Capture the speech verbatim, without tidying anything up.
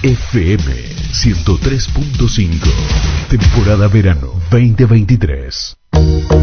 F M ciento tres punto cinco. Temporada verano veinte veintitrés.